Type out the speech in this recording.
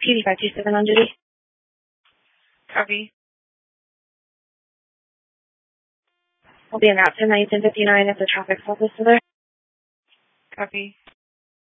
PD 527 on duty. Copy. I'll be en route to 1059 if the traffic stop is still there. Copy.